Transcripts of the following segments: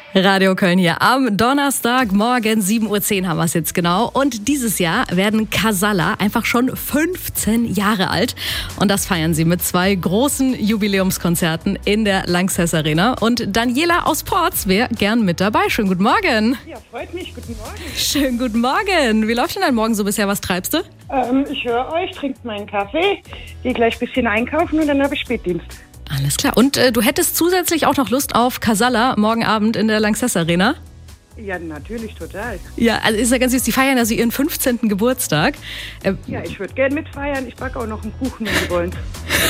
Radio Köln hier am Donnerstagmorgen, 7:10 Uhr haben wir es jetzt genau. Und dieses Jahr werden Casalla einfach schon 15 Jahre alt. Und das feiern sie mit 2 großen Jubiläumskonzerten in der Lanxess Arena. Und Daniela aus Porz wäre gern mit dabei. Schönen guten Morgen. Ja, freut mich. Guten Morgen. Schönen guten Morgen. Wie läuft denn dein Morgen so bisher? Was treibst du? Ich höre euch, trinkt meinen Kaffee, gehe gleich ein bisschen einkaufen und dann habe ich Spätdienst. Alles klar. Und du hättest zusätzlich auch noch Lust auf Casalla morgen Abend in der Lanxess Arena? Ja, natürlich, total. Ja, also ist ja ganz süß. Die feiern also ihren 15. Geburtstag. Ja, ich würde gern mitfeiern. Ich backe auch noch einen Kuchen, wenn Sie wollen.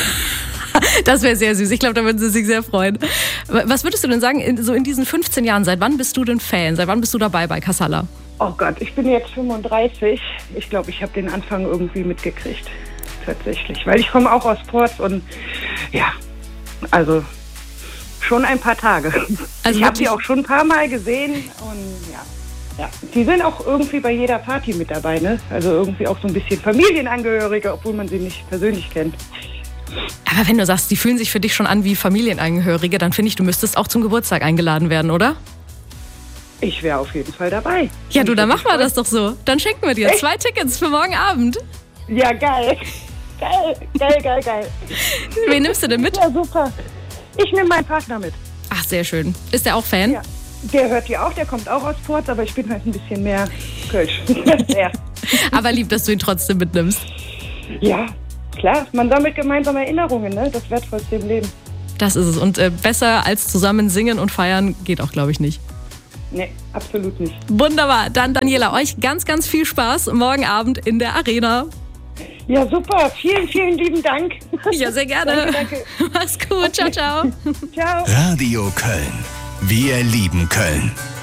Das wäre sehr süß. Ich glaube, da würden sie sich sehr freuen. Was würdest du denn sagen, so in diesen 15 Jahren, seit wann bist du denn Fan? Seit wann bist du dabei bei Casalla? Oh Gott, ich bin jetzt 35. Ich glaube, ich habe den Anfang irgendwie mitgekriegt. Tatsächlich. Weil ich komme auch aus Porz und ja, also schon ein paar Tage. Also ich habe die auch schon ein paar Mal gesehen und ja. Die sind auch irgendwie bei jeder Party mit dabei, ne? Also irgendwie auch so ein bisschen Familienangehörige, obwohl man sie nicht persönlich kennt. Aber wenn du sagst, die fühlen sich für dich schon an wie Familienangehörige, dann finde ich, du müsstest auch zum Geburtstag eingeladen werden, oder? Ich wäre auf jeden Fall dabei. Ja, du, dann machen wir das doch so. Dann schenken wir dir 2 Tickets für morgen Abend. Ja, geil. Geil. Wen nimmst du denn mit? Ja, super. Ich nehme meinen Partner mit. Ach, sehr schön. Ist der auch Fan? Ja. Der hört hier auch, der kommt auch aus Porz, aber ich bin halt ein bisschen mehr Kölsch. Ja. Aber lieb, dass du ihn trotzdem mitnimmst. Ja, klar. Man sammelt gemeinsame Erinnerungen, ne? Das Wertvollste im Leben. Das ist es. Und besser als zusammen singen und feiern geht auch, glaube ich, nicht. Nee, absolut nicht. Wunderbar. Dann, Daniela, euch ganz, ganz viel Spaß morgen Abend in der Arena. Ja, super. Vielen, vielen lieben Dank. Ja, sehr gerne. Danke. Mach's gut. Ciao, ciao. Ciao. Radio Köln. Wir lieben Köln.